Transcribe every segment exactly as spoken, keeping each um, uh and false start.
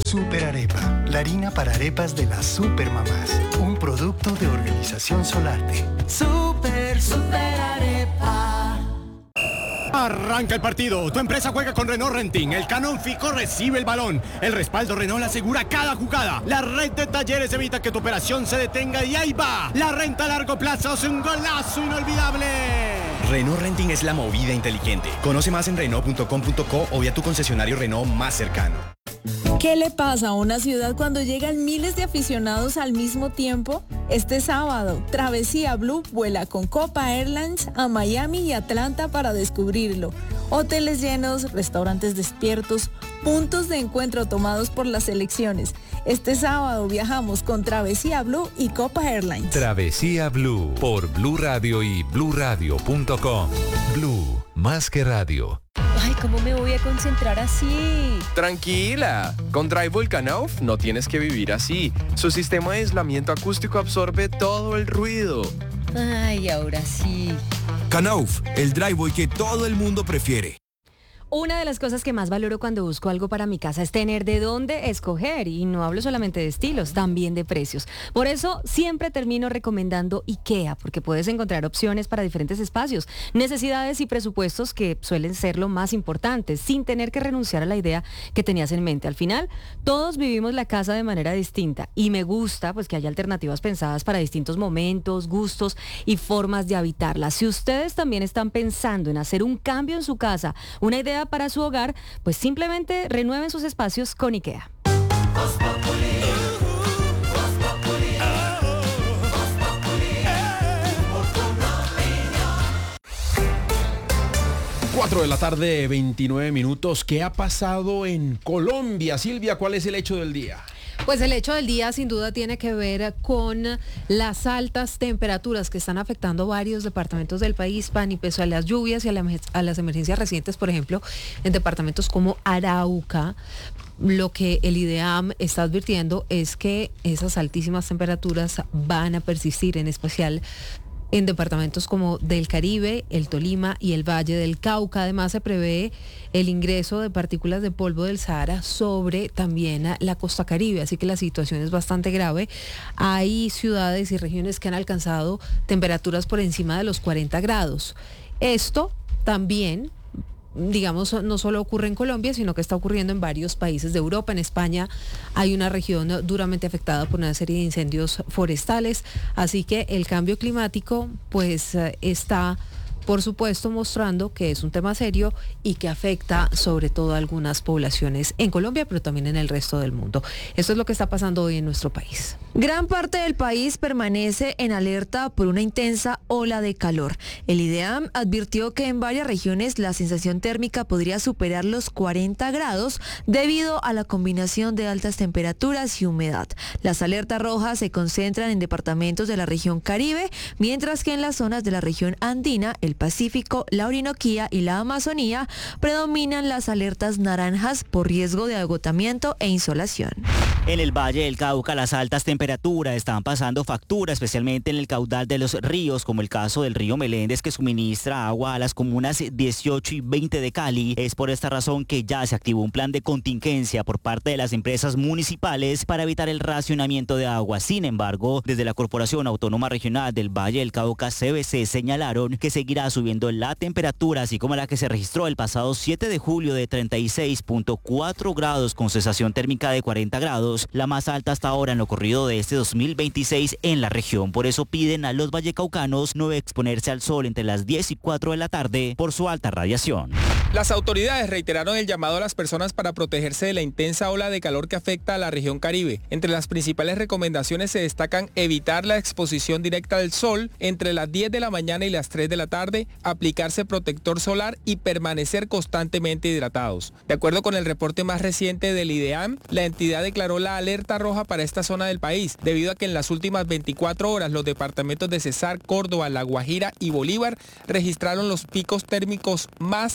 Super Arepa, la harina para arepas de las supermamás. Un producto de Organización Solarte. Super, super arepa. Arranca el partido. Tu empresa juega con Renault Renting. El Canon Fico recibe el balón. El respaldo Renault asegura cada jugada. La red de talleres evita que tu operación se detenga y ahí va. La renta a largo plazo es un golazo inolvidable. Renault Renting es la movida inteligente. Conoce más en Renault punto com punto co o vía tu concesionario Renault más cercano. ¿Qué le pasa a una ciudad cuando llegan miles de aficionados al mismo tiempo? Este sábado, Travesía Blue vuela con Copa Airlines a Miami y Atlanta para descubrirlo. Hoteles llenos, restaurantes despiertos, puntos de encuentro tomados por las selecciones. Este sábado viajamos con Travesía Blue y Copa Airlines. Travesía Blue por Blue Radio y blue radio punto com. Blue, más que radio. Ay, ¿cómo me voy a concentrar así? Tranquila, con Drive Volcanoff no tienes que vivir así. Su sistema de aislamiento acústico absorbe todo el ruido. Ay, ahora sí. Knauf, el driveway que todo el mundo prefiere. Una de las cosas que más valoro cuando busco algo para mi casa es tener de dónde escoger, y no hablo solamente de estilos, también de precios. Por eso siempre termino recomendando IKEA, porque puedes encontrar opciones para diferentes espacios, necesidades y presupuestos que suelen ser lo más importante, sin tener que renunciar a la idea que tenías en mente. Al final, todos vivimos la casa de manera distinta y me gusta pues que haya alternativas pensadas para distintos momentos, gustos y formas de habitarla. Si ustedes también están pensando en hacer un cambio en su casa, una idea para su hogar, pues simplemente renueven sus espacios con IKEA. cuatro de la tarde, veintinueve minutos. ¿Qué ha pasado en Colombia? Silvia, ¿cuál es el hecho del día? Pues el hecho del día sin duda tiene que ver con las altas temperaturas que están afectando varios departamentos del país, Pan, y pese a las lluvias y a, la, a las emergencias recientes, por ejemplo, en departamentos como Arauca. Lo que el IDEAM está advirtiendo es que esas altísimas temperaturas van a persistir, en especial en departamentos como del Caribe, el Tolima y el Valle del Cauca. Además, se prevé el ingreso de partículas de polvo del Sahara sobre también a la costa Caribe, así que la situación es bastante grave. Hay ciudades y regiones que han alcanzado temperaturas por encima de los cuarenta grados. Esto también, digamos, no solo ocurre en Colombia, sino que está ocurriendo en varios países de Europa. En España hay una región duramente afectada por una serie de incendios forestales, así que el cambio climático pues está, por supuesto, mostrando que es un tema serio y que afecta sobre todo a algunas poblaciones en Colombia, pero también en el resto del mundo. Esto es lo que está pasando hoy en nuestro país. Gran parte del país permanece en alerta por una intensa ola de calor. El IDEAM advirtió que en varias regiones la sensación térmica podría superar los cuarenta grados debido a la combinación de altas temperaturas y humedad. Las alertas rojas se concentran en departamentos de la región Caribe, mientras que en las zonas de la región andina, el Pacífico, la Orinoquía y la Amazonía predominan las alertas naranjas por riesgo de agotamiento e insolación. En el Valle del Cauca, las altas temperaturas están pasando factura, especialmente en el caudal de los ríos, como el caso del río Meléndez, que suministra agua a las comunas dieciocho y veinte de Cali. Es por esta razón que ya se activó un plan de contingencia por parte de las empresas municipales para evitar el racionamiento de agua. Sin embargo, desde la Corporación Autónoma Regional del Valle del Cauca, C V C, señalaron que seguirá subiendo la temperatura, así como la que se registró el pasado siete de julio de treinta y seis punto cuatro grados con sensación térmica de cuarenta grados, la más alta hasta ahora en lo corrido de este dos mil veintiséis en la región. Por eso piden a los vallecaucanos no exponerse al sol entre las diez y cuatro de la tarde por su alta radiación. Las autoridades reiteraron el llamado a las personas para protegerse de la intensa ola de calor que afecta a la región Caribe. Entre las principales recomendaciones se destacan evitar la exposición directa del sol entre las diez de la mañana y las tres de la tarde, aplicarse protector solar y permanecer constantemente hidratados. De acuerdo con el reporte más reciente del IDEAM, la entidad declaró la alerta roja para esta zona del país, debido a que en las últimas veinticuatro horas los departamentos de Cesar, Córdoba, La Guajira y Bolívar registraron los picos térmicos más altos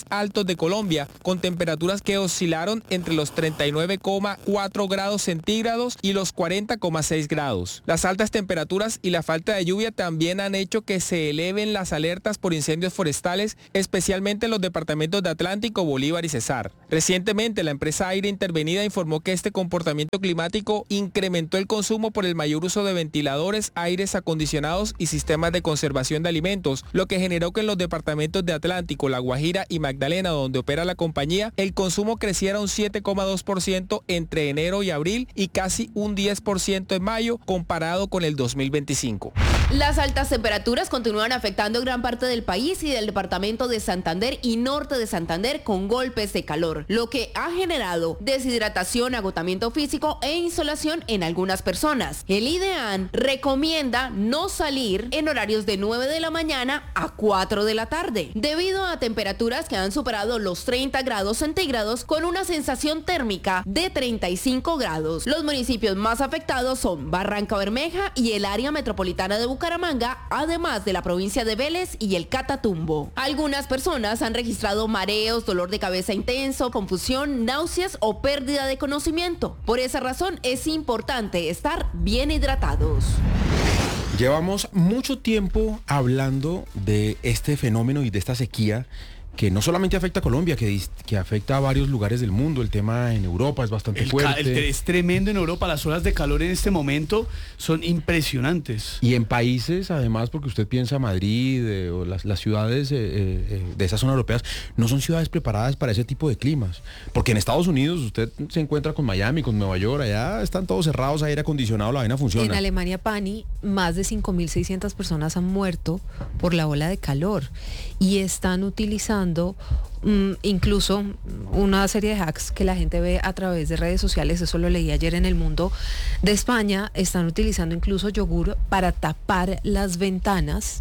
departamentos de Colombia, con temperaturas que oscilaron entre los treinta y nueve coma cuatro grados centígrados y los cuarenta coma seis grados. Las altas temperaturas y la falta de lluvia también han hecho que se eleven las alertas por incendios forestales, especialmente en los departamentos de Atlántico, Bolívar y Cesar. Recientemente, la empresa Aire Intervenida informó que este comportamiento climático incrementó el consumo por el mayor uso de ventiladores, aires acondicionados y sistemas de conservación de alimentos, lo que generó que en los departamentos de Atlántico, La Guajira y Magdalena, donde opera la compañía, el consumo creciera un siete coma dos por ciento entre enero y abril y casi un diez por ciento en mayo comparado con el dos mil veinticinco. Las altas temperaturas continúan afectando gran parte del país y del departamento de Santander y norte de Santander con golpes de calor, lo que ha generado deshidratación, agotamiento físico e insolación en algunas personas. El IDEAN recomienda no salir en horarios de nueve de la mañana a cuatro de la tarde, debido a temperaturas que han superado los treinta grados centígrados con una sensación térmica de treinta y cinco grados. Los municipios más afectados son Barranca Bermeja y el área metropolitana de Bucaramanga, además de la provincia de Vélez y el Catatumbo. Algunas personas han registrado mareos, dolor de cabeza intenso, confusión, náuseas o pérdida de conocimiento. Por esa razón es importante estar bien hidratados. Llevamos mucho tiempo hablando de este fenómeno y de esta sequía que no solamente afecta a Colombia, que, que afecta a varios lugares del mundo. El tema en Europa es bastante el fuerte. El, es tremendo en Europa, las olas de calor en este momento son impresionantes. Y en países, además, porque usted piensa Madrid eh, o las, las ciudades eh, eh, de esa zona europeas, no son ciudades preparadas para ese tipo de climas. Porque en Estados Unidos usted se encuentra con Miami, con Nueva York, allá están todos cerrados, aire acondicionado, la vaina funciona. En Alemania, Pani, más de cinco mil seiscientas personas han muerto por la ola de calor y están utilizando Um, incluso una serie de hacks que la gente ve a través de redes sociales. Eso lo leí ayer en El Mundo de España. Están utilizando incluso yogur para tapar las ventanas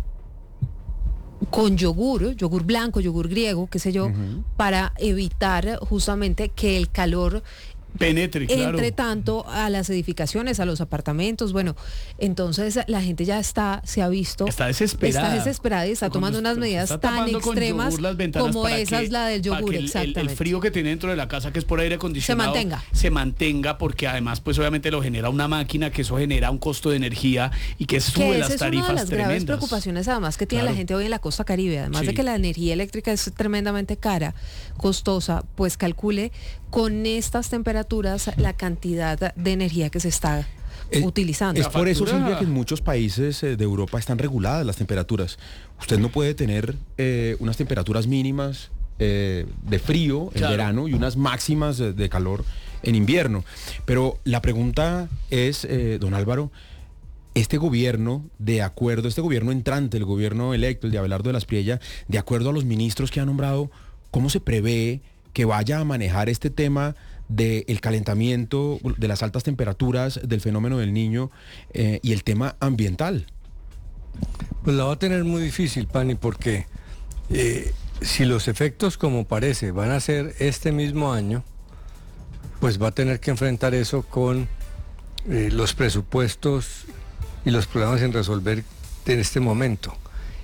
con yogur, yogur blanco, yogur griego, qué sé yo, uh-huh. para evitar justamente que el calor penetre, claro. Entre tanto a las edificaciones, a los apartamentos. Bueno, entonces la gente ya está, se ha visto, está desesperada, está desesperada y está tomando unas medidas tan extremas como esas, la del yogur, el, exactamente. El, el frío que tiene dentro de la casa, que es por aire acondicionado, se mantenga. Se mantenga, porque además pues obviamente lo genera una máquina, que eso genera un costo de energía y que sube que las tarifas tremendas. Es una de las graves preocupaciones además que tiene claro. la gente hoy en la costa Caribe, además sí. de que la energía eléctrica es tremendamente cara, costosa, pues calcule con estas temperaturas la cantidad de energía que se está es, utilizando. Es por eso, Silvia, que en muchos países eh, de Europa están reguladas las temperaturas. Usted no puede tener eh, unas temperaturas mínimas eh, de frío en claro. verano y unas máximas de, de calor en invierno. Pero la pregunta es, eh, don Álvaro, este gobierno, de acuerdo, este gobierno entrante, el gobierno electo, el de Abelardo de la Espriella, de acuerdo a los ministros que ha nombrado, ¿cómo se prevé que vaya a manejar este tema del calentamiento, de las altas temperaturas, del fenómeno del Niño eh, y el tema ambiental? Pues la va a tener muy difícil, Pani, porque eh, si los efectos, como parece, van a ser este mismo año, pues va a tener que enfrentar eso con eh, los presupuestos y los problemas en resolver en este momento.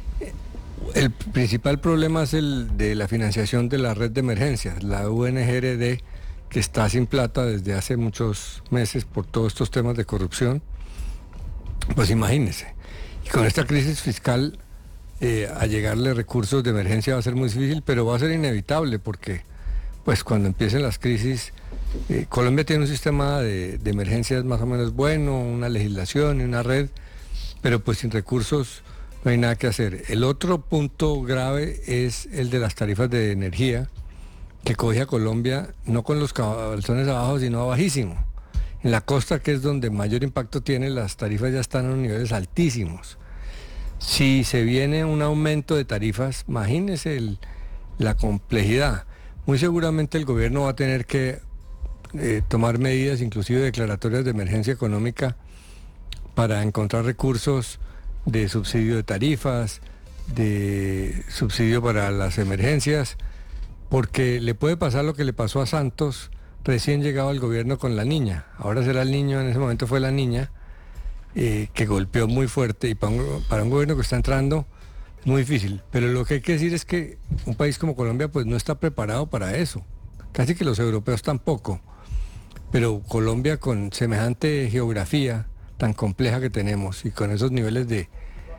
El principal problema es el de la financiación de la red de emergencias, la U N G R D, que está sin plata desde hace muchos meses por todos estos temas de corrupción. Pues imagínense. Y con esta crisis fiscal, eh, a llegarle recursos de emergencia va a ser muy difícil, pero va a ser inevitable porque pues cuando empiecen las crisis, eh, Colombia tiene un sistema de, de emergencias más o menos bueno, una legislación y una red, pero pues sin recursos no hay nada que hacer. El otro punto grave es el de las tarifas de energía, que coge a Colombia no con los calzones abajo, sino bajísimo. En la costa, que es donde mayor impacto tiene, las tarifas ya están a unos niveles altísimos. Si se viene un aumento de tarifas, imagínense el, la complejidad. Muy seguramente el gobierno va a tener que eh, tomar medidas, inclusive declaratorias de emergencia económica, para encontrar recursos de subsidio de tarifas, de subsidio para las emergencias, porque le puede pasar lo que le pasó a Santos, recién llegado al gobierno con la niña. Ahora será el niño, en ese momento fue la niña, eh, que golpeó muy fuerte, y para un, para un gobierno que está entrando, Es muy difícil, pero lo que hay que decir es que un país como Colombia pues no está preparado para eso. Casi que los europeos tampoco. Pero Colombia, con semejante geografía tan compleja que tenemos y con esos niveles de,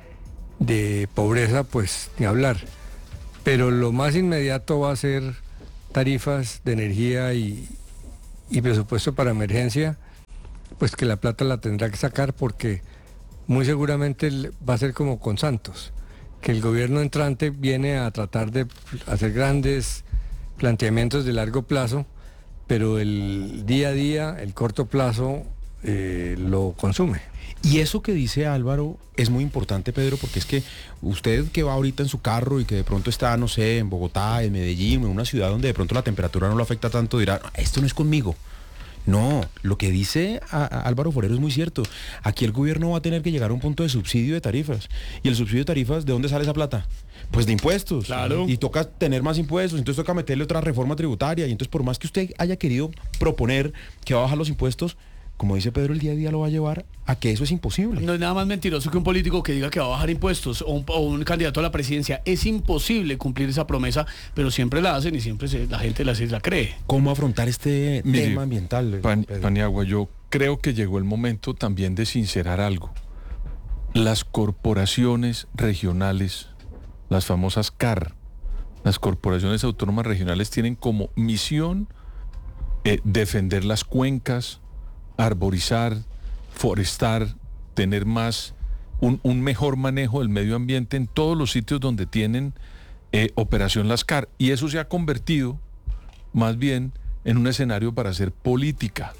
de pobreza, pues ni hablar. Pero lo más inmediato va a ser tarifas de energía y, y presupuesto para emergencia, pues que la plata la tendrá que sacar, porque muy seguramente va a ser como con Santos, que el gobierno entrante viene a tratar de hacer grandes planteamientos de largo plazo, pero el día a día, el corto plazo, eh, lo consume. Y eso que dice Álvaro es muy importante, Pedro, porque es que usted que va ahorita en su carro y que de pronto está, no sé, en Bogotá, en Medellín, en una ciudad donde de pronto la temperatura no lo afecta tanto, dirá, esto no es conmigo. No, lo que dice a, a Álvaro Forero es muy cierto. Aquí el gobierno va a tener que llegar a un punto de subsidio de tarifas. ¿Y el subsidio de tarifas, de dónde sale esa plata? Pues de impuestos. Claro. Y toca tener más impuestos, entonces toca meterle otra reforma tributaria. Y entonces por más que usted haya querido proponer que va a bajar los impuestos, como dice Pedro, el día a día lo va a llevar a que eso es imposible. No es nada más mentiroso que un político que diga que va a bajar impuestos o un, o un candidato a la presidencia. Es imposible cumplir esa promesa, pero siempre la hacen y siempre se, la gente la, la cree. ¿Cómo afrontar este Mire, tema ambiental? Pan, Paniagua, yo creo que llegó el momento también de sincerar algo. Las corporaciones regionales, las famosas C A R, las corporaciones autónomas regionales, tienen como misión eh, defender las cuencas, arborizar, forestar, tener más, un, un mejor manejo del medio ambiente en todos los sitios donde tienen eh, operación las C A R. Y eso se ha convertido más bien en un escenario para hacer política.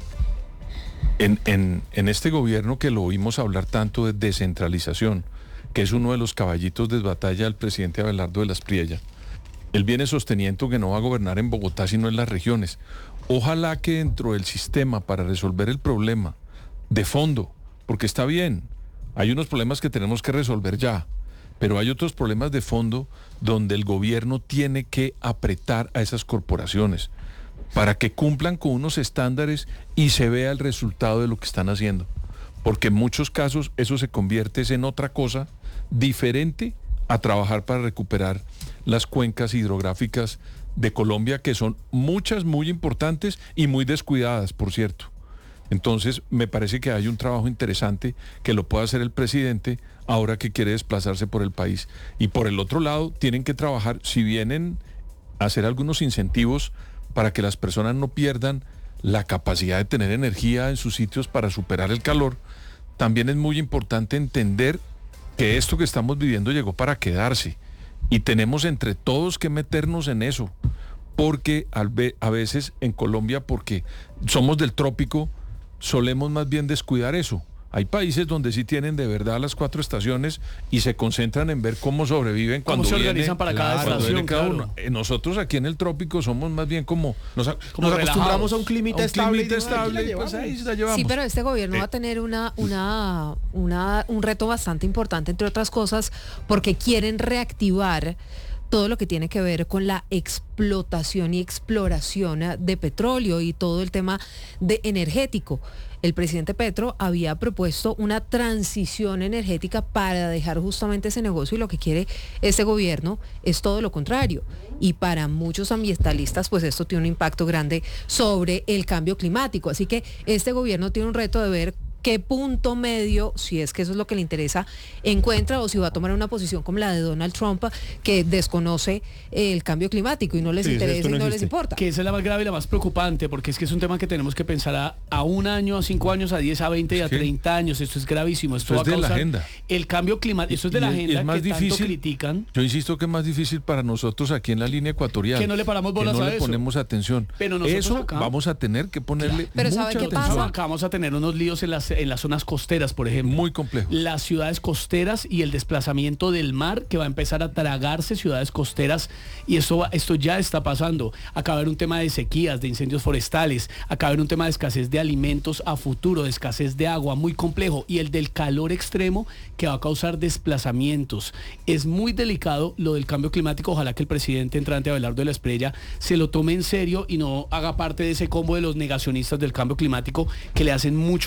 En, en, en este gobierno que lo oímos hablar tanto de descentralización, que es uno de los caballitos de batalla del presidente Abelardo de la Espriella, él viene sosteniendo que no va a gobernar en Bogotá sino en las regiones. Ojalá que dentro del sistema para resolver el problema de fondo, porque está bien, hay unos problemas que tenemos que resolver ya, pero hay otros problemas de fondo donde el gobierno tiene que apretar a esas corporaciones para que cumplan con unos estándares y se vea el resultado de lo que están haciendo. Porque en muchos casos eso se convierte en otra cosa diferente a trabajar para recuperar las cuencas hidrográficas de Colombia, que son muchas, muy importantes y muy descuidadas, por cierto. Entonces, me parece que hay un trabajo interesante que lo puede hacer el presidente ahora que quiere desplazarse por el país. Y por el otro lado, tienen que trabajar, si vienen a hacer algunos incentivos para que las personas no pierdan la capacidad de tener energía en sus sitios para superar el calor, también es muy importante entender que esto que estamos viviendo llegó para quedarse. Y tenemos entre todos que meternos en eso, porque a veces en Colombia, porque somos del trópico, solemos más bien descuidar eso. Hay países donde sí tienen de verdad las cuatro estaciones y se concentran en ver cómo sobreviven cuando ¿Cómo se viene, organizan para cada cuando estación? cada Claro. uno. Eh, Nosotros aquí en el trópico somos más bien como nos, a- Como nos relajados. acostumbramos a un climita A un estable, climita y estable, estable, pues ahí la llevamos. Sí, pero este gobierno Eh. va a tener una, una, una, un reto bastante importante, entre otras cosas, porque quieren reactivar todo lo que tiene que ver con la explotación y exploración de petróleo y todo el tema de energético. El presidente Petro había propuesto una transición energética para dejar justamente ese negocio, y lo que quiere este gobierno es todo lo contrario. Y para muchos ambientalistas, pues esto tiene un impacto grande sobre el cambio climático. Así que este gobierno tiene un reto de ver qué punto medio, si es que eso es lo que le interesa, encuentra, o si va a tomar una posición como la de Donald Trump, que desconoce el cambio climático y no les Sí, interesa esto no y no les existe. importa. Que esa es la más grave y la más preocupante, porque es que es un tema que tenemos que pensar a, a un año, a cinco años, a diez, a veinte y a Es que treinta años. Esto es gravísimo. Esto, Esto va es de a la causar agenda. el cambio climático. Esto es de Y- la y agenda es más que tanto difícil, critican. Yo insisto que es más difícil para nosotros aquí en la línea ecuatorial. Que no le paramos bolas que no a le eso. ponemos atención. Pero nosotros eso acá- vamos a tener que ponerle Pero mucha ¿sabe qué atención. pasa? Acá vamos a tener unos líos en las, en las zonas costeras, por ejemplo. Muy complejo. Las ciudades costeras y el desplazamiento del mar, que va a empezar a tragarse ciudades costeras, y esto, va- esto ya está pasando. Acá va a haber un tema de sequías, de incendios forestales, acá va a haber un tema de escasez de alimentos a futuro, de escasez de agua, muy complejo, y el del calor extremo, que va a causar desplazamientos. Es muy delicado lo del cambio climático. Ojalá que el presidente entrante Abelardo de la Espriella se lo tome en serio y no haga parte de ese combo de los negacionistas del cambio climático que le hacen mucho daño al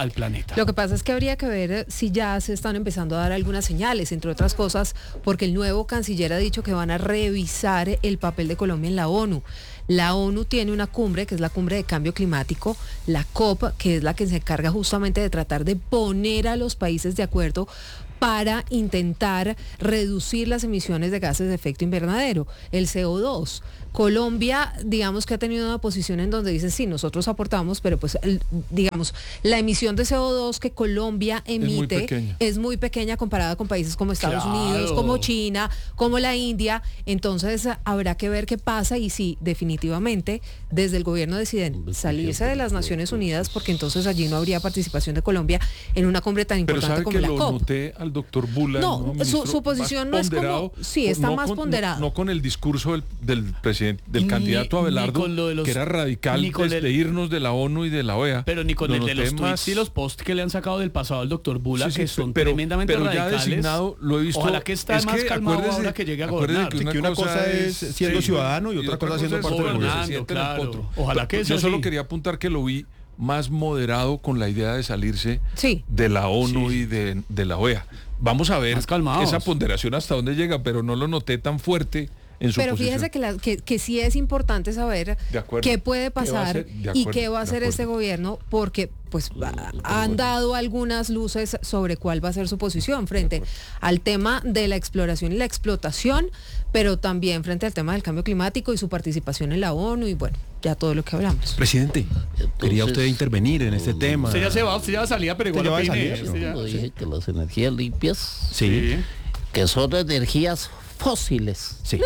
al planeta. Lo que pasa es que habría que ver si ya se están empezando a dar algunas señales, entre otras cosas, porque el nuevo canciller ha dicho que van a revisar el papel de Colombia en la ONU. La ONU tiene una cumbre, que es la cumbre de cambio climático, la COP, que es la que se encarga justamente de tratar de poner a los países de acuerdo para intentar reducir las emisiones de gases de efecto invernadero, el C O dos. Colombia, digamos que ha tenido una posición en donde dicen, sí, nosotros aportamos, pero pues, el, digamos, la emisión de C O dos que Colombia emite es muy, es muy pequeña comparada con países como Estados claro. Unidos, como China, como la India. Entonces, habrá que ver qué pasa y si definitivamente desde el gobierno deciden salirse de las Naciones Unidas, porque entonces allí no habría participación de Colombia en una cumbre tan importante como la COP. Pero ¿sabe que lo noté al doctor Bula? No, ¿no su, su posición no es como... Sí, está no más con, ponderado. No, no con el discurso del, del presidente del ni, candidato Abelardo, de los, que era radical desde el, irnos de la ONU y de la O E A. Pero ni con el de los tweets y los posts que le han sacado del pasado al doctor Bula, sí, sí, que son pero, tremendamente pero radicales. Ya designado, lo he visto. Ojalá que está más que, calmado ahora que llegue a gobernar. Que una, que una cosa, cosa es siendo sí, ciudadano y, y otra cosa siendo parte del gobierno. Claro. Ojalá que Yo solo quería apuntar que lo vi más moderado con la idea de salirse sí. de la ONU sí. y de, de la O E A. Vamos a ver esa ponderación hasta dónde llega, pero no lo noté tan fuerte. Pero fíjese que, la, que, que sí es importante saber qué puede pasar ¿Qué y qué va a hacer este gobierno, porque pues han dado algunas luces sobre cuál va a ser su posición frente al tema de la exploración y la explotación, pero también frente al tema del cambio climático y su participación en la ONU y bueno, ya todo lo que hablamos. Presidente, Entonces, quería usted intervenir en este tema. Usted ya se va, usted ya salía, pero igual opine. Yo ya, dije sí. que las energías limpias, sí. que son energías fósiles. Sí.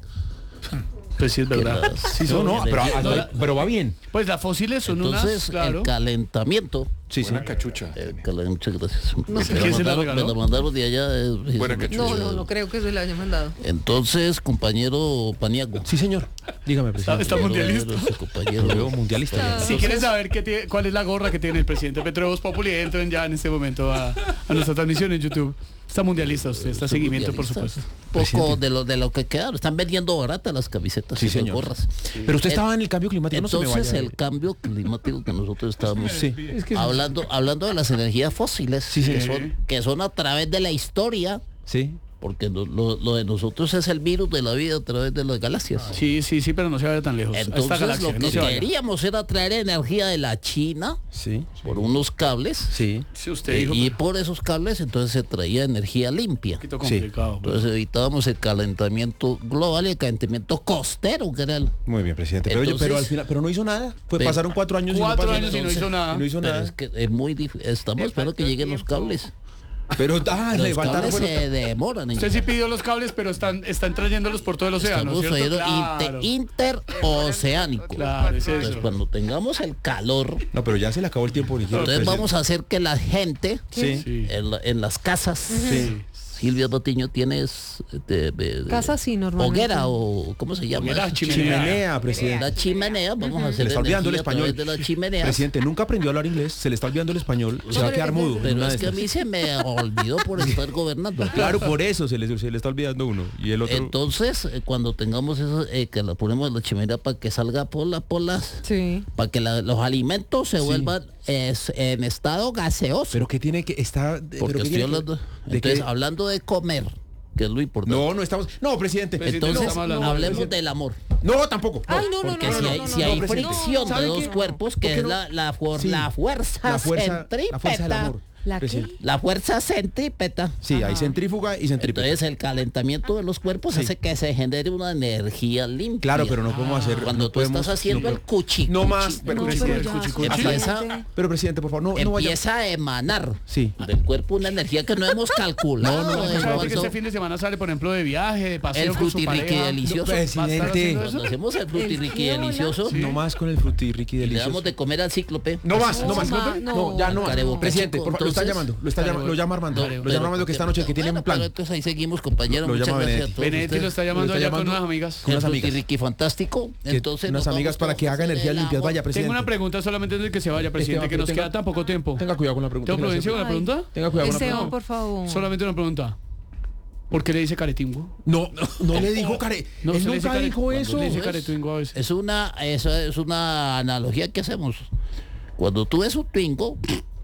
Pues sí es verdad. Sí, no, no, pero, no, pero va bien. Pues las fósiles son Entonces, unas, claro. el calentamiento. Sí, sí. Buena cachucha. El cal... Muchas gracias. No sé me, quién la se mandaron, la me la mandaron de allá. Eh, Buena cachucha. No, no, no creo que se la haya mandado. Entonces, compañero Paniagua. Sí, señor. Dígame, presidente. Está, está mundialista. Compañero mundialista. Si quieren saber qué tiene, cuál es la gorra que tiene el presidente Petro Voz Populi, entren ya en este momento a, a nuestra transmisión en YouTube. Está mundialista usted, está seguimiento, por supuesto. Poco de lo de lo que quedaron. Están vendiendo baratas las camisetas sí, y señor. las gorras. Pero usted estaba en el cambio climático. Entonces, no se me vaya. el cambio climático que nosotros estábamos sí. es que hablando, hablando de las energías fósiles, sí, sí. que son, que son a través de la historia. Sí. Porque lo, lo, lo de nosotros es el virus de la vida a través de las galaxias. Sí, sí, sí, pero no se vaya tan lejos. Entonces Esta galaxia, lo que no se queríamos era traer energía de la China sí, por sí. unos cables. Sí. Sí, usted eh, dijo, y por esos cables entonces se traía energía limpia. Un poquito complicado. Sí. Entonces evitábamos el calentamiento global y el calentamiento costero, que era el... Muy bien, presidente. Pero, entonces, pero al final, pero no hizo nada. Pues pero, pasaron cuatro años cuatro y no años y no hizo nada. Y no hizo pero nada. Es que es muy difícil. Estamos esperando que lleguen los cables. Pero ah, los le cables se demoran. Usted sí pidió los cables, pero están están trayéndolos por todo el océano. Estamos trayendo claro. inter, interoceánico. Claro, es entonces eso. cuando tengamos el calor. No, pero ya se le acabó el tiempo original. Entonces vamos a hacer que la gente sí. en, la, en las casas. Sí. Silvia Dotiño, ¿tienes de, de, de casa sí normalmente? Hoguera o cómo se llama? Hoguera, chimenea. chimenea, presidente. La chimenea, vamos a hacer. Se le está olvidando el español. De la chimenea. Presidente, nunca aprendió a hablar inglés, se le está olvidando el español, no, se va a quedar mudo. Pero es que a mí se me olvidó por estar gobernando. Claro, por eso se le, se le está olvidando uno y el otro. Entonces, eh, cuando tengamos eso, eh, que la ponemos la chimenea para que salga por las polas, sí. para que la, los alimentos se sí. vuelvan es, en estado gaseoso. Pero que tiene que estar. Porque estoy hablando, que, entonces, de que, hablando de comer. Que es lo importante. No, no estamos. No, presidente. Entonces, no, no, hablemos del amor. No, tampoco. Ay, no, no, porque no, si no, hay, no, si no, hay no, fricción no, de dos qué? cuerpos, que es no? la, la, for, sí. la fuerza la fuerza centrípeta. La fuerza del amor. ¿La qué? La fuerza centrípeta. Sí, Ajá. hay centrífuga y centrípeta. Entonces el calentamiento de los cuerpos sí. hace que se genere una energía limpia. Claro, pero no podemos hacer. Cuando no tú podemos, estás haciendo no, el cuchi. No más. Pero, no, pero, ya, cuchi, cuchi. Empieza, pero presidente, por favor, no, empieza no vaya. a emanar sí. del cuerpo una energía que no hemos calculado. No, no, no. no ¿Sabe que este fin de semana sale, por ejemplo, de viaje, de paseo el con su pareja? El frutirriqui delicioso. Presidente. Cuando hacemos el frutirriqui delicioso. No más con el frutirriqui delicioso. Le damos de comer al cíclope. No más, no más. No, ya no más. Presidente, por favor, lo está llamando. Lo está llamando. Lo llama Armando. Lo llama Armando que esta noche que tiene un plan. Entonces ahí seguimos, compañero. Muchas gracias. Benedetti lo está llamando allá con unas amigas. Con unas amigas. Ricky fantástico. Entonces unas amigas para que haga energías limpias. Vaya, presidente. Tengo una pregunta solamente antes de que se vaya, presidente, que nos queda tan poco tiempo. Tenga cuidado con la pregunta. ¿Tengo prudencia con la pregunta? Tenga cuidado con la pregunta. por favor. Solamente una pregunta. ¿Por qué le dice caretingo? No, no, no le dijo care. No, él nunca care... dijo eso. Le dice caretingo a veces. Es una, eso es una analogía que hacemos. Cuando tú ves un twingo,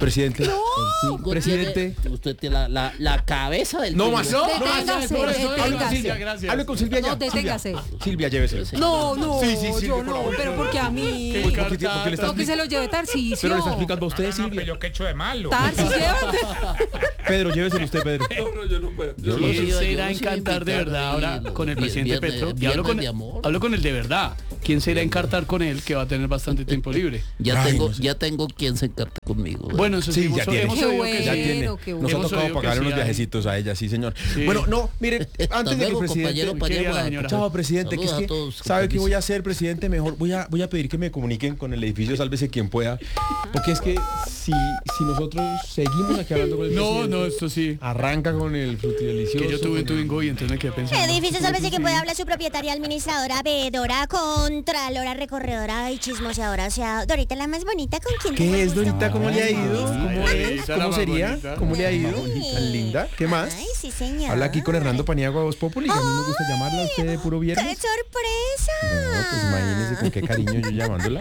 Presidente. No. Presidente. Tiene, usted tiene la, la, la cabeza del No tingo. más, no, no más. Deténgase, Hable con deténgase. Silvia, gracias. Hable con Silvia ya. No, deténgase. Silvia, lléveselo. No, no, Sí, sí, Silvia, yo por no, favor. pero porque a mí. ¿Por qué- por qué- por qué le está No, que se lo lleve Tarcisio. Pero le está explicando a usted, Silvia. Yo que he hecho de malo. Tarcisio, llévate. Pedro, lléveselo usted, Pedro. Yo lo ¿Quién sigo- se yo irá a lo sigo encantar de invitando verdad ahí, ahora lo- con el vier- presidente viernes- Petro? Y hablo viernes con, de amor. hablo con el de verdad. ¿Quién se irá a encartar con él que va a tener bastante tiempo libre? Ya Ay, tengo, no sé. ya tengo quien se encarta conmigo. Bueno, eso Sí, hemos- ya tiene. hemos Qué oído que Ya sí. tiene. qué Nos ha Hemos tocado oído que pagar sí unos hay. viajecitos a ella, sí, señor. Sí. Bueno, no, mire, antes de que el luego, presidente... compañero, para ¿Qué llevar. la señora? Chao, presidente, que es Saludos que, a todos, ¿sabe qué permiso. voy a hacer, presidente? Mejor voy a, voy a pedir que me comuniquen con el edificio Sálvese quien pueda, porque es que si, si nosotros seguimos aquí hablando con el No, presidente, no, esto sí. arranca con el frutidelicioso. Que yo tuve un con el- Twingo y entonces me quedé pensando. Edificio Sálvese que puede hablar su propietaria, administradora, veedora, contralora, recorredora y chismoseadora. O sea, Dorita la más bonita con quien tengo ¿Qué el es, gusto. Dorita? ¿Cómo le ha ido? ¿Cómo Ay, es? esa la ¿Cómo más sería? bonita. ¿Cómo le ha ido? Ay. Tan linda. ¿Qué más? Ay, sí, señor. Habla aquí con Hernando Paniagua, Voz Populi, que a mí me gusta llamarla a usted de puro ¡Qué viernes. sorpresa! No, pues imagínese con qué cariño yo llamándola.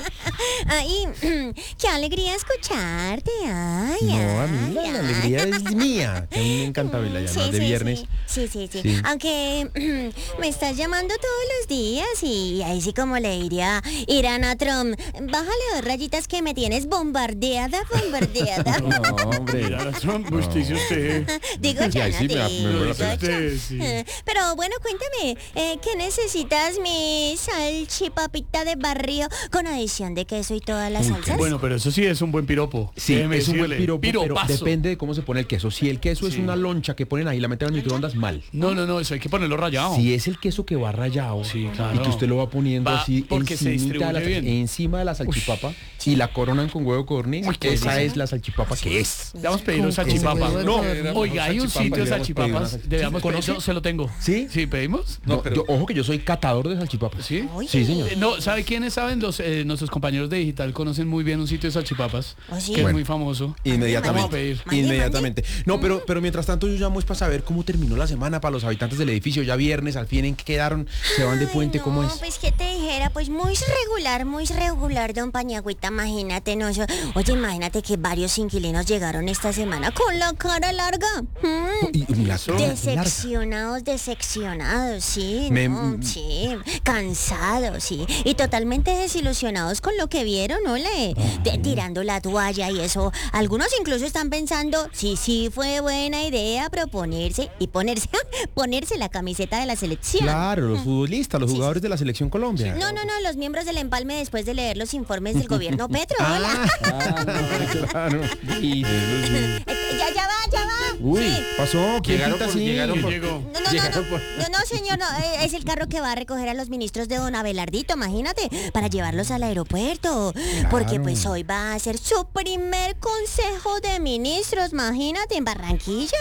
Ay, qué alegría escucharte. Ay, No, a ay, mí la, la ay. alegría es mía. Que a mí me encanta verla Sí, llamar de sí, viernes. Sí, sí, sí, sí. Sí. Aunque me estás llamando todos los días y ahí sí como le diría Irán a Trump, bájale dos rayitas que me tienes bombardeada, bombardeada. No, hombre. Mira, la Trump, pues dice usted. Digo, Sí, ya ahí no sí me da- te- me vuelve la digo, pena. ya. Sí, sí. Eh, Pero bueno, cuéntame, eh, ¿qué necesitas mi salchipapita de barrio con adición de queso y todas las Uy, salsas? Bueno, pero eso sí es un buen piropo. Sí, Déjeme es un buen decirle. piropo, pero Piropazo. depende de cómo se pone el queso. Si el queso es Sí. una loncha que ponen ahí, la meten al microondas, mal. No, no, no, eso hay que ponerlo rayado. Si es el queso que va rayado Sí, y claro. que usted lo va poniendo Va, así porque se encimita de la, distribuye bien. encima de la salchipapa y la coronan con huevo corniz, Uy, qué esa delicia. es la salchipapa que es. Debemos pedir un ¿Cómo que salchipapa. se No, puede? oiga, hay un sitio de salchipapas. Debemos pedir, ¿Conoce? yo se lo tengo. ¿Sí? Sí, pedimos. No, yo- ojo que yo soy catador de salchipapas. ¿Sí? Sí, señor. Eh, No, ¿sabe quiénes saben? Los, eh, nuestros compañeros de Digital conocen muy bien un sitio de salchipapas, ¿Oh, sí? que es Bueno. muy famoso. Inmediatamente. Vamos a pedir. Mande, Inmediatamente. No, pero, pero mientras tanto yo llamo es para saber cómo terminó la semana para los habitantes del edificio. Ya viernes, al fin, ¿en qué quedaron? ¿Se van de Ay, puente? no, ¿Cómo es? Pues que te dijera, pues muy regular, muy regular, don Pañagüita, imagínate, no, yo- oye, imagínate que varios inquilinos llegaron esta semana con la cara larga. Mm. Y- y la cara larga. Decepcionados, decepcionados, sí, Me- no, sí, cansados, sí, y totalmente desilusionados con lo que vieron, ¿no? Le, de- tirando la toalla y eso. Algunos incluso están pensando, sí, sí, fue buena idea proponerse y ponerse, ponerse la camiseta de la selección. Claro, los futbolistas, los jugadores de la selección Colombia. No, no, no, los miembros del empalme después de leer los informes del gobierno Petro. Ah, Hola. claro. Y- Eh, ya, ya va, ya va. Uy, Sí. pasó. ¿Quién Llegaron pinta por- así? llegaron por- Llegó. No, no, no, Llegaron no, por- no, no, señor, no, eh, es el carro que va a recoger a los ministros de don Abelardito, imagínate, para llevarlos al aeropuerto, porque pues hoy va a ser su primer consejo de ministros, imagínate, en Barranquilla.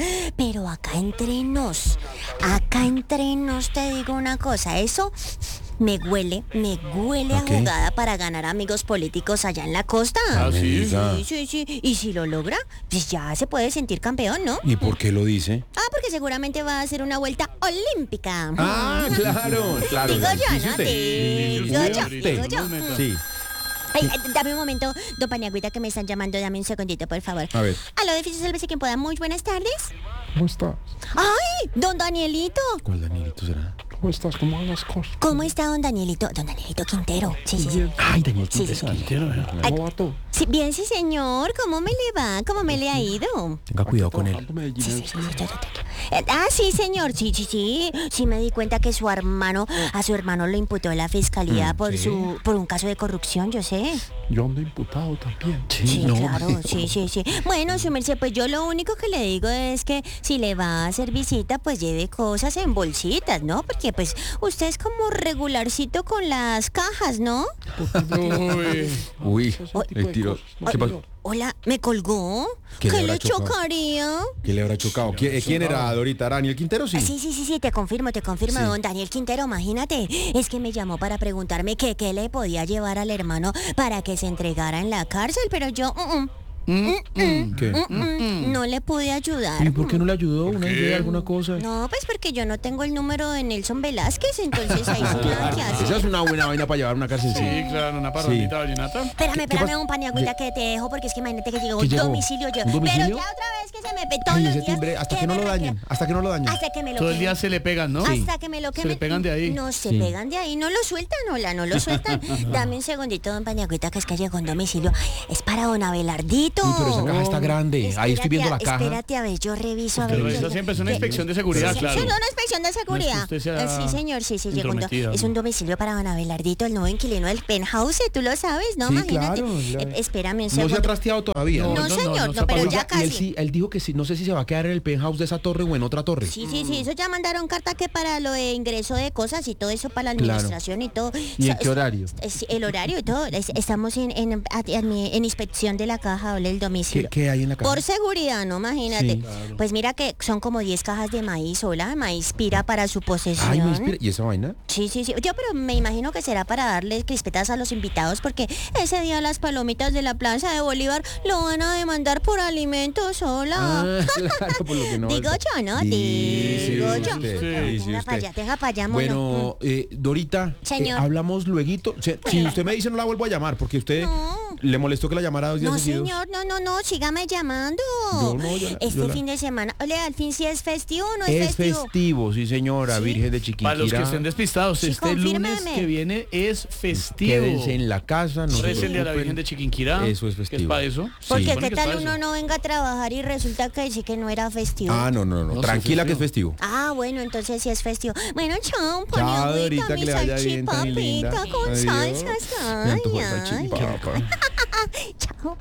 Pero acá entre nos, acá entre nos te digo una cosa, eso me huele, me huele a Ok. jugada para ganar amigos políticos allá en la costa. Ah, ¿sí? Sí, sí, sí, y si lo logra, pues ya se puede sentir campeón, ¿no? ¿Y por qué lo dice? Ah, porque seguramente va a hacer una vuelta olímpica. Ah, claro, claro. Digo yo, Dice ¿no? usted. Digo Dice yo, usted. digo yo. Sí. Ay, ay, dame un momento, don Paniagüita, que me están llamando. Dame un segundito, por favor. A ver. Aló, edificio Sálvese quien pueda. Muy buenas tardes. ¿Cómo estás? ¡Ay, don Danielito! ¿Cuál Danielito será? ¿Cómo estás? ¿Cómo van las cosas? ¿Cómo está don Danielito? Don Danielito Quintero. Sí, sí, sí. Ay, Daniel Sí, sí, sí. Ay, ¿Cómo va todo? sí, bien, sí, señor. ¿Cómo me le va? ¿Cómo me le ha ido? Tenga cuidado con él. Sí, sí, sí, yo- yo- yo- Eh, Ah, sí, señor, sí, sí, sí. Sí me di cuenta que su hermano, a su hermano lo imputó la fiscalía Mm, por sí. su, por un caso de corrupción, yo sé. Yo ando imputado también. Sí, claro, sí, sí, sí. Bueno, su merced, pues yo lo único que le digo es que si le va a hacer visita, pues lleve cosas en bolsitas, ¿no? Porque pues usted es como regularcito con las cajas, ¿no? Uy. Uy, le tiró. ¿Qué pasó? Hola, ¿me colgó? ¿Qué ¿Qué, le habrá le chocado? chocaría? ¿Qué le habrá chocado? ¿Quién, eh, quién era Dorita? ¿Daniel Quintero? Sí. Ah, Sí, sí, sí, sí, te confirmo, te confirmo, Sí. don Daniel Quintero, imagínate. Es que me llamó para preguntarme que qué le podía llevar al hermano para que se entregara en la cárcel, pero yo, mm, mm, Mm, mm, ¿Qué? Mm, mm, no le pude ayudar. ¿Y por qué no le ayudó? ¿Una idea, alguna cosa? No, pues porque yo no tengo el número de Nelson Velázquez, entonces ahí sí nada que hacer. Esa es una buena vaina para llevar una cárcel. Sí, claro, una parrandita vallenata. Espérame, espérame un paniagüita que te dejo porque es que imagínate que llegó ¿Qué un llegó? domicilio yo. ¿Un domicilio? Pero ya otra vez que se me pe todos Ay, los ese días. timbre, hasta que no me lo reclama- dañen, hasta que no lo dañen. Hasta que me lo Todo el quemen. día se le pegan, ¿no? Hasta que me lo Se quemen. le pegan de ahí. No, se Sí. pegan de ahí, no lo sueltan, hola, no lo sueltan. Dame un segundito, don Paniagüita, que es que llegó un domicilio. Es para don Abelardito. Uy, pero esa caja está grande. Ahí estoy viendo la Espérate a- caja. Espérate a ver, yo reviso a Pero ver. eso qué- siempre es una qué- inspección de seguridad, Sí, claro. sí, una inspección de seguridad. No es que usted sea Eh, sí, señor, sí, sí, llegó un do- entrometida, es ¿no? un domicilio para don Abelardito, el nuevo inquilino del penthouse, tú lo sabes, ¿no? Sí, Imagínate. claro, ya. Eh, espérame un No segundo. se ha trasteado todavía. No, No, no, señor, no, no, pero Oiga, ya y casi. Él, sí, él dijo que sí, no sé si se va a quedar en el penthouse de esa torre o en otra torre. Sí, sí, sí, eso ya mandaron carta que para lo de ingreso de cosas y todo eso para la Claro. administración y todo. ¿Y en Sa- qué horario? es- el horario y todo. Es- estamos en, en, en- en inspección de la caja o del domicilio. ¿Qué, qué hay en la caja? Por seguridad, ¿no? Imagínate. Sí. Claro. Pues mira que son como diez cajas de maíz sola, maíz pira para su posesión. Ay, me inspira. ¿Y esa vaina? Sí, sí, sí. Yo, pero me imagino que será para darle crispetas a los invitados porque ese día las palomitas de la Plaza de Bolívar lo van a demandar por alimentos sola. Ah, claro, por lo que no. Digo yo, ¿no? Dice Digo yo. usted, dice Tenga para usted. allá, tenga para allá, mono. Bueno, eh, Dorita, eh, Señor. hablamos lueguito. Se- Si usted me dice no la vuelvo a llamar, porque usted le molestó que la llamara dos días No, seguidos. señor, no, no, no, sígame llamando. Yo no, yo la- este yo la- fin de semana. Ole, al fin sí es festivo o no es, Es festivo. festivo, sí señora, Virgen de Chiquinquirá. Para los que estén despistados, Sí, este lunes confírmeme. que viene es festivo. Quédense en la casa, no se Récenle a la preocupen. Virgen de Chiquinquirá. Eso es ¿Qué es festivo. para eso? Porque Sí. qué Supone que es tal para uno eso. no venga a trabajar y resulta que dice que no era festivo. Ah, no, no, no, No, sí, tranquila que es festivo. festivo. Ah, bueno, entonces sí es festivo. Bueno, chao, pone Chao, agüita, Dorita, mi que le vaya bien, tan linda. salchipapita con Adiós. salsas. Me Ay, antojó el ay. salchipapa. Chao.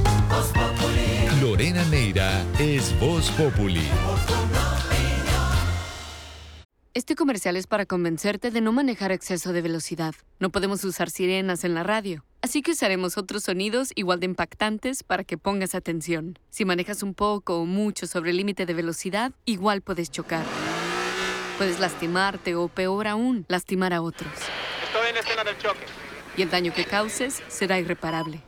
Lorena Neira es Voz Populi. Este comercial es para convencerte de no manejar a exceso de velocidad. No podemos usar sirenas en la radio, así que usaremos otros sonidos igual de impactantes para que pongas atención. Si manejas un poco o mucho sobre el límite de velocidad, igual puedes chocar. Puedes lastimarte o, peor aún, lastimar a otros. Estoy en la escena del choque. Y el daño que causes será irreparable.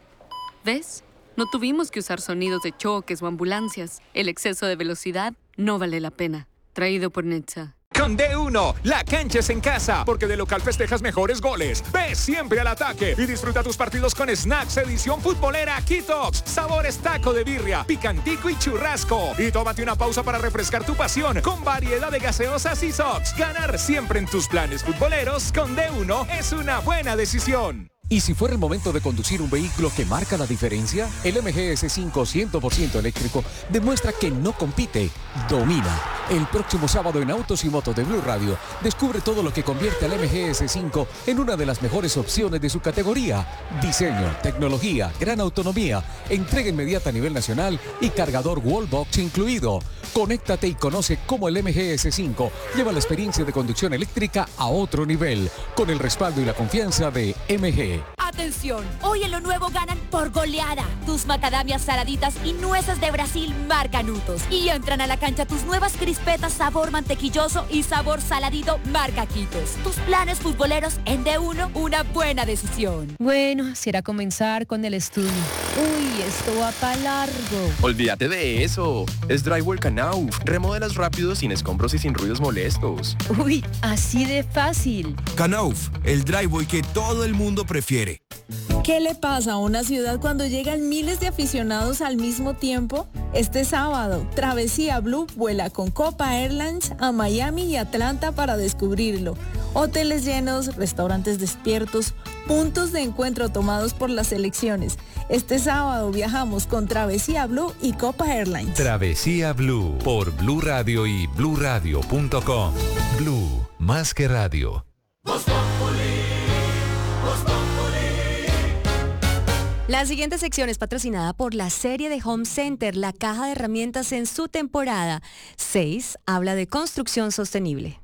¿Ves? No tuvimos que usar sonidos de choques o ambulancias. El exceso de velocidad no vale la pena. Traído por Netza. Con D uno, la cancha es en casa, porque de local festejas mejores goles. Ve siempre al ataque y disfruta tus partidos con Snacks edición futbolera Kitox. Sabores taco de birria, picantico y churrasco. Y tómate una pausa para refrescar tu pasión con variedad de gaseosas y sox. Ganar siempre en tus planes futboleros con D uno es una buena decisión. ¿Y si fuera el momento de conducir un vehículo que marca la diferencia? El M G S cinco cien por ciento eléctrico demuestra que no compite, domina. El próximo sábado en Autos y Motos de Blue Radio, descubre todo lo que convierte al M G S cinco en una de las mejores opciones de su categoría. Diseño, tecnología, gran autonomía, entrega inmediata a nivel nacional y cargador Wallbox incluido. Conéctate y conoce cómo el M G S cinco lleva la experiencia de conducción eléctrica a otro nivel, con el respaldo y la confianza de M G. Atención, hoy en lo nuevo ganan por goleada. Tus macadamias saladitas y nueces de Brasil marca Nutos. Y entran a la cancha tus nuevas crispetas sabor mantequilloso y sabor saladito marca Quitos. Tus planes futboleros en D uno, una buena decisión. Bueno, será comenzar con el estudio. Uy, esto va para largo. Olvídate de eso. Es Drywall Knauf. Remodelas rápido, sin escombros y sin ruidos molestos. Uy, así de fácil. Knauf, el driveway que todo el mundo prefiere. ¿Qué le pasa a una ciudad cuando llegan miles de aficionados al mismo tiempo? Este sábado, Travesía Blue vuela con Copa Airlines a Miami y Atlanta para descubrirlo. Hoteles llenos, restaurantes despiertos, puntos de encuentro tomados por las selecciones. Este sábado viajamos con Travesía Blue y Copa Airlines. Travesía Blue por Blue Radio y blue radio punto com. Blue, más que radio. La siguiente sección es patrocinada por la serie de Home Center, la caja de herramientas en su temporada seis, habla de construcción sostenible.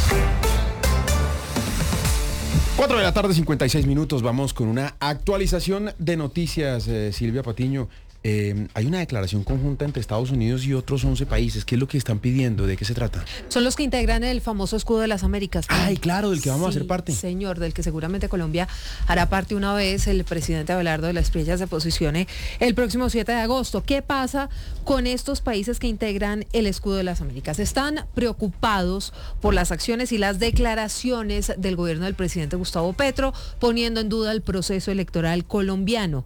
cuatro de la tarde, cincuenta y seis minutos. Vamos con una actualización de noticias, eh, Silvia Patiño. eh, hay una declaración conjunta entre Estados Unidos y otros once países. ¿Qué es lo que están pidiendo? ¿De qué se trata? Son los que integran el famoso escudo de las Américas. Ay, claro, del que vamos sí, a hacer parte. Señor, del que seguramente Colombia hará parte una vez el presidente Abelardo de la Espriella se posicione el próximo siete de agosto. ¿Qué pasa con estos países que integran el escudo de las Américas? Están preocupados por las acciones y las declaraciones del gobierno del presidente Gustavo Petro, poniendo en duda el proceso electoral colombiano.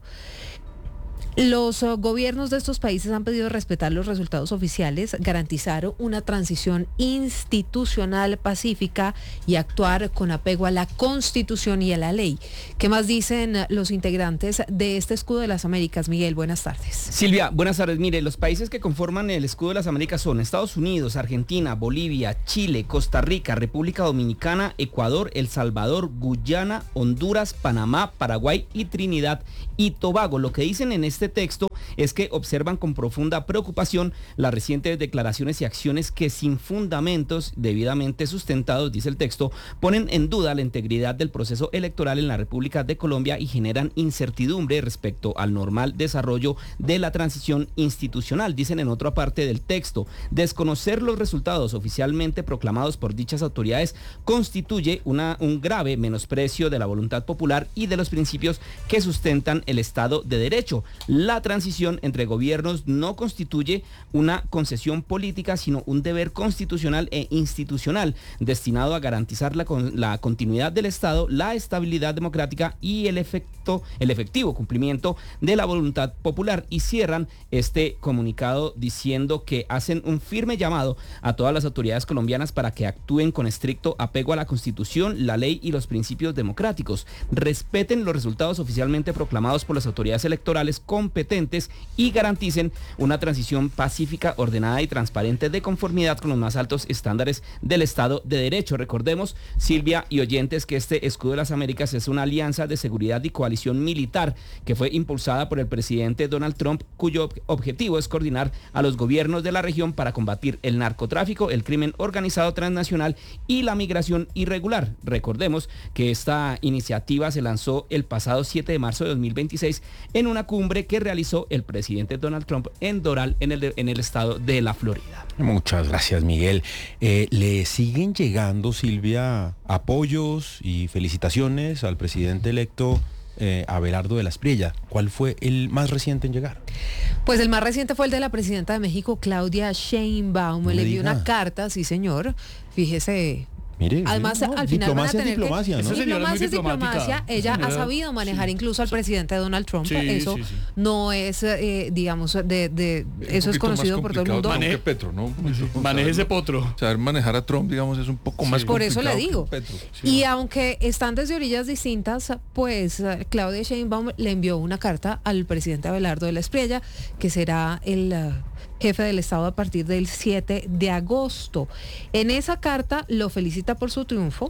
Los uh, gobiernos de estos países han pedido respetar los resultados oficiales, garantizar una transición institucional pacífica y actuar con apego a la Constitución y a la ley. ¿Qué más dicen los integrantes de este escudo de las Américas? Miguel, buenas tardes. Silvia, buenas tardes. Mire, los países que conforman el escudo de las Américas son Estados Unidos, Argentina, Bolivia, Chile, Costa Rica, República Dominicana, Ecuador, El Salvador, Guyana, Honduras, Panamá, Paraguay y Trinidad y Tobago. Lo que dicen en este Este texto es que observan con profunda preocupación las recientes declaraciones y acciones que sin fundamentos debidamente sustentados, dice el texto, ponen en duda la integridad del proceso electoral en la República de Colombia y generan incertidumbre respecto al normal desarrollo de la transición institucional. Dicen en otra parte del texto, desconocer los resultados oficialmente proclamados por dichas autoridades constituye una, un grave menosprecio de la voluntad popular y de los principios que sustentan el Estado de Derecho. La transición entre gobiernos no constituye una concesión política, sino un deber constitucional e institucional destinado a garantizar la, la continuidad del Estado, la estabilidad democrática y el efecto, el efectivo cumplimiento de la voluntad popular. Y cierran este comunicado diciendo que hacen un firme llamado a todas las autoridades colombianas para que actúen con estricto apego a la Constitución, la ley y los principios democráticos. Respeten los resultados oficialmente proclamados por las autoridades electorales competentes y garanticen una transición pacífica, ordenada y transparente de conformidad con los más altos estándares del Estado de Derecho. Recordemos, Silvia y oyentes, que este escudo de las Américas es una alianza de seguridad y coalición militar que fue impulsada por el presidente Donald Trump, cuyo objetivo es coordinar a los gobiernos de la región para combatir el narcotráfico, el crimen organizado transnacional y la migración irregular. Recordemos que esta iniciativa se lanzó el pasado siete de marzo de dos mil veintiséis en una cumbre que realizó el presidente Donald Trump en Doral, en el, en el estado de la Florida. Muchas gracias, Miguel. Eh, ¿Le siguen llegando, Silvia, apoyos y felicitaciones al presidente electo eh, Abelardo de la Espriella? ¿Cuál fue el más reciente en llegar? Pues el más reciente fue el de la presidenta de México, Claudia Sheinbaum. Le envió una carta, sí señor, fíjese. Mire, además, no, al final van a tener diplomacia, que... ¿no? Diplomacia es diplomacia. Ella señora, ha sabido manejar sí, incluso al sí. presidente Donald Trump. Sí, eso sí, sí. no es, eh, digamos, de, de eso es conocido por todo el mundo. Maneje Petro, ¿no? Maneje ese potro. Saber manejar a Trump, digamos, es un poco más Por complicado. eso le digo. que Petro. Sí, Y aunque están desde orillas distintas, pues eh, Claudia Sheinbaum le envió una carta al presidente Abelardo de la Espriella, que será el uh, jefe del Estado a partir del siete de agosto. En esa carta lo felicita por su triunfo.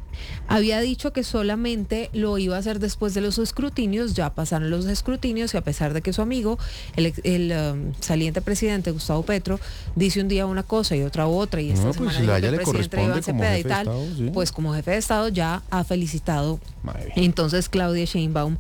Había dicho que solamente lo iba a hacer después de los escrutinios. Ya pasaron los escrutinios y a pesar de que su amigo, el, el um, saliente presidente Gustavo Petro, dice un día una cosa y otra otra, y esta No, pues, semana a dijo ella que el le presidente corresponde Iván como Cepeda y jefe de tal, Estado, sí. pues como jefe de Estado ya ha felicitado entonces Claudia Sheinbaum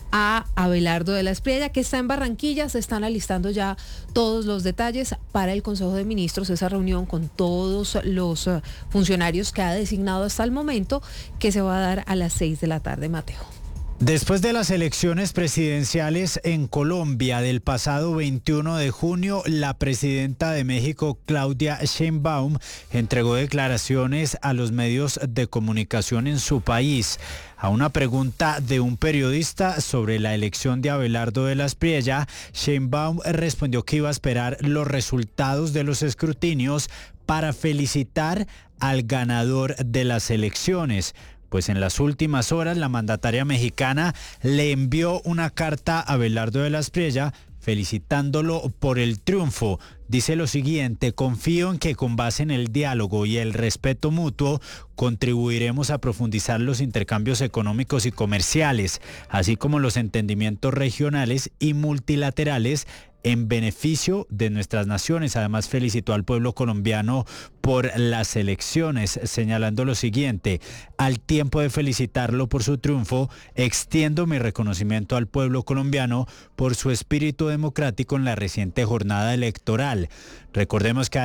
a Abelardo de la Espriella, que está en Barranquilla. Se están alistando ya todos los detalles para el Consejo de Ministros, esa reunión con todos los uh, funcionarios que ha designado hasta el momento, que se va a dar a las seis de la tarde, Mateo. Después de las elecciones presidenciales en Colombia del pasado veintiuno de junio, la presidenta de México, Claudia Sheinbaum, entregó declaraciones a los medios de comunicación en su país. A una pregunta de un periodista sobre la elección de Abelardo de la Espriella, Sheinbaum respondió que iba a esperar los resultados de los escrutinios para felicitar al ganador de las elecciones. Pues en las últimas horas la mandataria mexicana le envió una carta a Abelardo de la Espriella felicitándolo por el triunfo. Dice lo siguiente: confío en que con base en el diálogo y el respeto mutuo contribuiremos a profundizar los intercambios económicos y comerciales, así como los entendimientos regionales y multilaterales en beneficio de nuestras naciones. Además, felicitó al pueblo colombiano por las elecciones, señalando lo siguiente: al tiempo de felicitarlo por su triunfo, extiendo mi reconocimiento al pueblo colombiano por su espíritu democrático en la reciente jornada electoral. Recordemos que